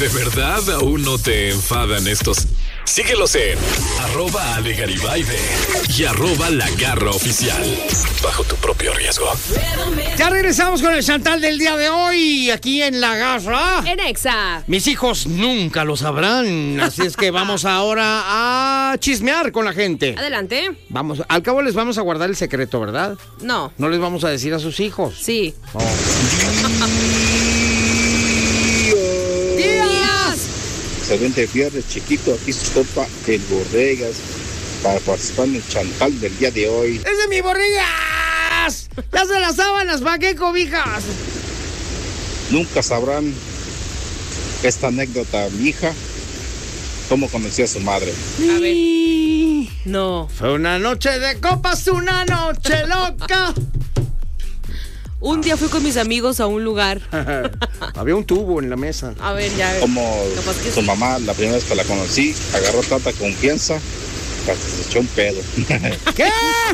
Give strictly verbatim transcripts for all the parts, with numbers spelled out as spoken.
¿De verdad aún no te enfadan estos? Síguelos en arroba Ale Garibay y arroba La Garra Oficial. Bajo tu propio riesgo. Ya regresamos con el Chantal del día de hoy, aquí en La Garra. En Exa. Mis hijos nunca lo sabrán, así es que vamos ahora a chismear con la gente. Adelante. Vamos, al cabo les vamos a guardar el secreto, ¿verdad? No. No les vamos a decir a sus hijos. Sí. Oh. Excelente viernes, chiquito. Aquí su copa, el Borregas, para participar en el Chantal del día de hoy. ¡Es de mi Borregas! ¡Ya se las sábanas! ¿Para qué cobijas? Nunca sabrán esta anécdota, mi hija, cómo conocía a su madre. A ver. No. Fue una noche de copas, una noche loca. Un día fui con mis amigos a un lugar. Había un tubo en la mesa. A ver, ya. Como que su sí. mamá, la primera vez que la conocí, agarró tanta confianza que se echó un pedo. ¿Qué?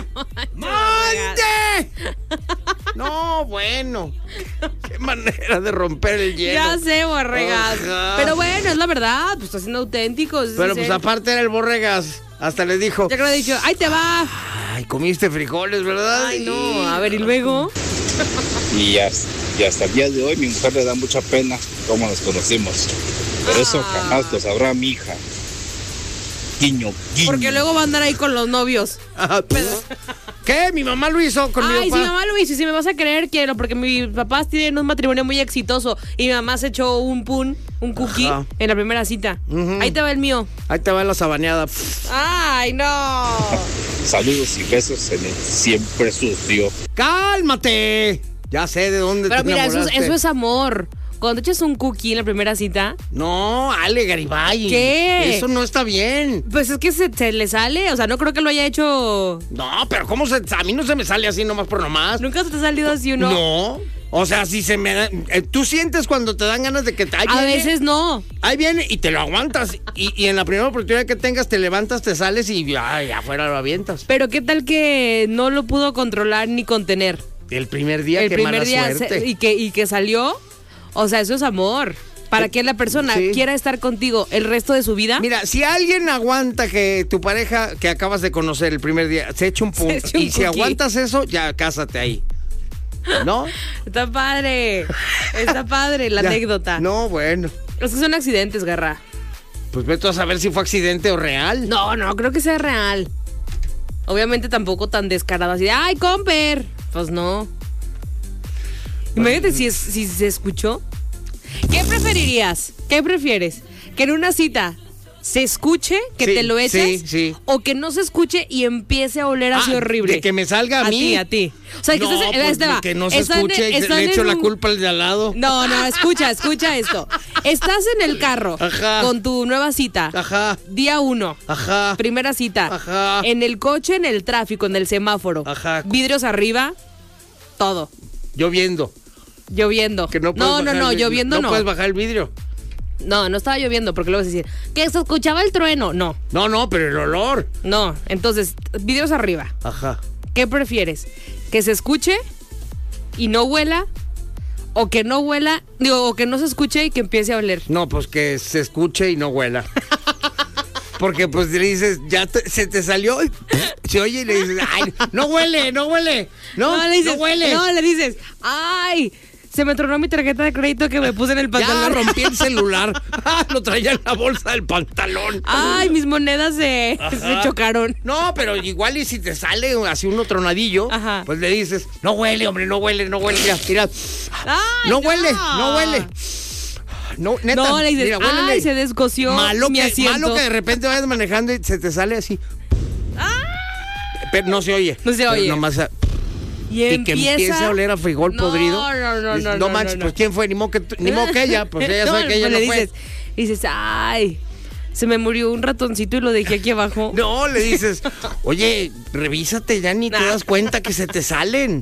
¡Mande! No, bueno. Qué manera de romper el hielo. Ya sé, Borregas. Ajá. Pero bueno, es la verdad. Pues está siendo auténtico. es Pero pues sincero. aparte era el Borregas. Hasta le dijo, Ya que le he dicho, ¡ahí te va! ay, comiste frijoles, ¿verdad? Ay, no. A ver, ¿y luego? Y hasta, y hasta el día de hoy mi mujer le da mucha pena cómo nos conocimos. Pero eso Ah. jamás lo sabrá mi hija. Guiño, guiño. Porque luego va a andar ahí con los novios. Ajá. ¿Qué? Mi mamá lo hizo con Ay, mi si papá. mi mamá lo hizo, si me vas a creer, quiero, porque mis papás tienen un matrimonio muy exitoso y mi mamá se echó un pun, un cookie Ajá. en la primera cita. Ujú. Ahí te va el mío. Ahí te va la sabaneada. Ay, no. Saludos y besos en el siempre sucio. ¡Cálmate! Ya sé de dónde Pero te mira, eso es, enamoraste. eso es amor. Cuando te echas un cookie en la primera cita, No, Ale Garibay. ¿Qué? Eso no está bien. pues es que se, se le sale. O sea, no creo que lo haya hecho. No, pero ¿cómo se...? A mí no se me sale así nomás por nomás. Nunca se te ha salido así uno. No. O sea, si se me... da- eh, tú sientes cuando te dan ganas de que... Ahí A viene, veces no. Ahí viene y te lo aguantas. Y, y en la primera oportunidad que tengas te levantas, te sales y ay, afuera lo avientas. Pero qué tal que no lo pudo controlar ni contener. El primer día, El qué primer mala día suerte. se- y, que, y que salió. O sea, eso es amor. Para que la persona Sí. quiera estar contigo el resto de su vida. Mira, si alguien aguanta que tu pareja que acabas de conocer el primer día se eche un pum, Se eche un y si cookie. aguantas eso, ya cásate ahí. ¿No? Está padre. Está padre la Ya. anécdota. No, bueno. Es que son accidentes, Garra. Pues vete a saber si fue accidente o real. No, no, creo que sea real. Obviamente tampoco tan descarado así de, ¡ay, comper! Pues no. Imagínate si, es, si se escuchó. ¿Qué preferirías? ¿Qué prefieres? ¿Que en una cita se escuche, que Sí, te lo eches? sí, sí. ¿O que no se escuche y empiece a oler así Ah, horrible? de que me salga a A mí. ti, a ti. O sea, que no, estás, pues, este va. que no se Están en- escuche y están le echo en la un- culpa al de al lado. No, no, escucha, escucha esto. Estás en el carro Ajá. con tu nueva cita. Ajá, Día uno. ajá. Primera cita. Ajá. En el coche, en el tráfico, en el semáforo. Ajá. Vidrios arriba. Todo. Lloviendo. Lloviendo. Que no, puedes no, no, bajar no, el- lloviendo no. No puedes bajar el vidrio. No, no estaba lloviendo porque luego vas a decir que se escuchaba el trueno. No, No, no, pero el olor. no. Entonces, vidrios arriba. Ajá. ¿Qué prefieres? ¿Que se escuche y no huela? ¿O que no huela? Digo, o que no se escuche y que empiece a oler. No, pues que se escuche y no huela. Porque pues le dices, ya te- se te salió, y se oye y le dices, ay, no huele, no huele, no, no, le dices, huele. No, le dices, ay, se me tronó mi tarjeta de crédito que me puse en el Ya pantalón. rompí el celular. Ah, lo traía en la bolsa del pantalón. Ay, mis monedas se, se chocaron. No, pero igual y si te sale así uno tronadillo, Ajá. pues le dices, no huele, hombre, no huele, no huele. Mira, mira. Ay, no, huele, no huele. No, neta. No, le dices, mira, huélele. ay, se descosió malo mi que, asiento. malo que de repente vayas manejando y se te sale así. Pero no se oye. No se Pero oye. nomás a- Y, y que empiece a oler a frijol No, podrido. no, no, Dices, no, no, no, manches, no, pues no. quién fue, ni modo que, tú- ni modo que ella, pues ella sabe que ella pues no le fue. dices, dices, ay, se me murió un ratoncito y lo dejé aquí abajo. No, le dices, oye, revísate, ya ni te Nah. das cuenta que se te salen.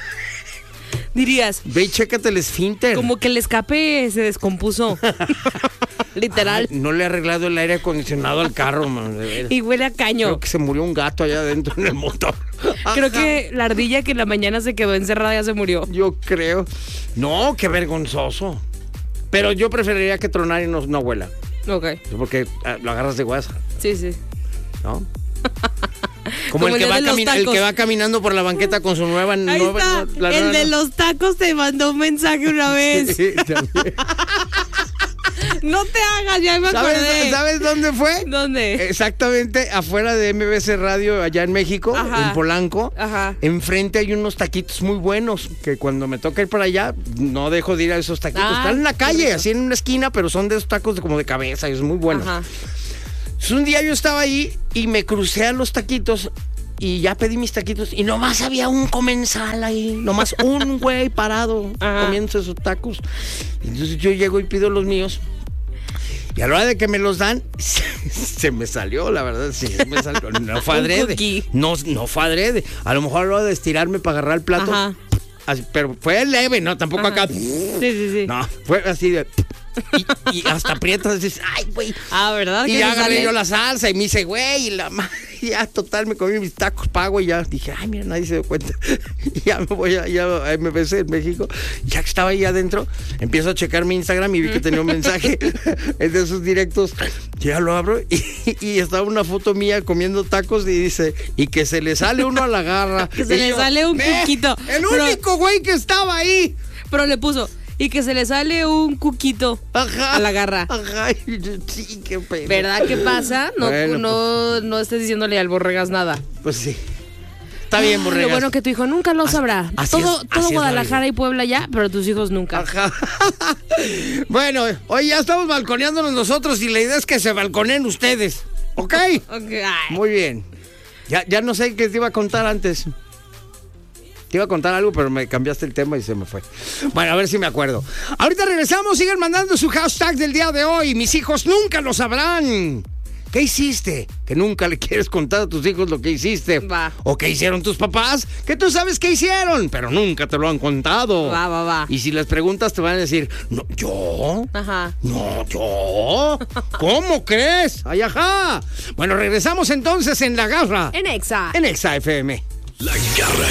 Dirías, Ve y chécate el esfínter. como que el escape se descompuso. Literal. Ay, no le he arreglado el aire acondicionado al carro, man, de veras. Y huele a caño. Creo que se murió un gato allá adentro en el motor. Creo Ajá. que la ardilla que en la mañana se quedó encerrada ya se murió. Yo creo. No, qué vergonzoso. Pero yo preferiría que tronara y no, no huela. Ok. Porque ah, lo agarras de guasa, Sí, sí. ¿no? Como, el, que va camina- el que va caminando por la banqueta con su nueva... Ahí nueva está. la el nueva- de los tacos te mandó un mensaje una vez. Sí, también. No te hagas, ya me acordé. ¿Sabes, ¿Sabes dónde fue? ¿Dónde? Exactamente afuera de M B C Radio allá en México, Ajá. en Polanco. Ajá. Enfrente hay unos taquitos muy buenos que cuando me toca ir para allá no dejo de ir a esos taquitos. Ah, Están en la qué calle, rico. así en una esquina, pero son de esos tacos de, como de cabeza y es muy bueno. Ajá. Entonces, un día yo estaba ahí y me crucé a los taquitos y ya pedí mis taquitos y nomás había un comensal ahí, nomás un güey parado Ajá. comiéndose esos tacos. Entonces yo llego y pido los míos. Y a la hora de que me los dan, se, se me salió, la verdad, sí, se me salió. No fue Un adrede. cookie. No, no fue adrede. A lo mejor a la hora de estirarme para agarrar el plato. Ajá. Así, pero fue leve, ¿no? Tampoco Ajá. acá. Sí, sí, sí. No, fue así de. Y, y hasta aprietas, dices, ay, güey. Ah, ¿verdad? Y ¿Qué ya te agarré sale? yo la salsa y me hice, güey, y la madre, ya total, me comí mis tacos, pago y ya dije, ay, mira, nadie se dio cuenta. Y ya me voy a, ya a M B C en México. Ya que estaba ahí adentro, empiezo a checar mi Instagram y vi que tenía un mensaje es de esos directos. Ya lo abro y, y estaba una foto mía comiendo tacos y dice, y que se le sale uno a la garra. Que se Y le yo, sale un "Ve, cuquito". El Pero- único güey que estaba ahí. Pero le puso, y que se le sale un cuquito Ajá. a la garra. Ajá. Y yo, sí, qué pena. ¿Verdad que pasa? No, Bueno, no, no estés diciéndole al Borregas nada. Pues sí. Está bien, Ah, Borregas. Lo bueno que tu hijo nunca lo Así- sabrá. así todo es- todo así es la Guadalajara vida. y Puebla ya, pero tus hijos nunca. Ajá. Bueno, hoy ya estamos balconeándonos nosotros y la idea es que se balconeen ustedes. ¿Ok? Ok, ay. Muy bien. Ya, ya no sé qué te iba a contar antes. Te iba a contar algo, pero me cambiaste el tema y se me fue. Bueno, a ver si me acuerdo. Ahorita regresamos, siguen mandando su hashtag del día de hoy. Mis hijos nunca lo sabrán. ¿Qué hiciste? Que nunca le quieres contar a tus hijos lo que hiciste. Va. O qué hicieron tus papás, que tú sabes qué hicieron, pero nunca te lo han contado. Va, va, va. Y si les preguntas, te van a decir, no, ¿yo? Ajá. No, ¿yo? ¿Cómo crees? Ay, ajá. Bueno, regresamos entonces en La Garra. En Exa. En Exa F M. La Garra